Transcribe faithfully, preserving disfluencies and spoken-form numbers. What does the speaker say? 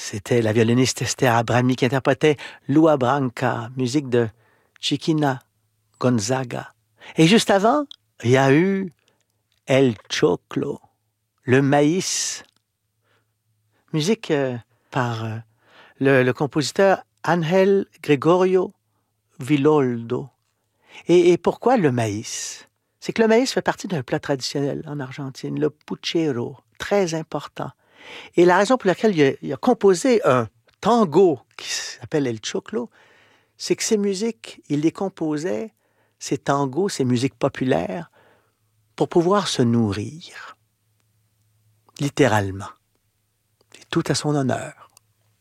C'était la violoniste Esther Abrami qui interprétait Lua Branca, musique de Chiquina Gonzaga. Et juste avant, il y a eu El Choclo, le maïs, musique euh, par euh, le, le compositeur Ángel Gregorio Villoldo. Et, et pourquoi le maïs? C'est que le maïs fait partie d'un plat traditionnel en Argentine, le puchero, très important. Et la raison pour laquelle il a, il a composé un tango qui s'appelle El Choclo, c'est que ces musiques, il les composait, ces tangos, ces musiques populaires, pour pouvoir se nourrir, littéralement. Et tout à son honneur.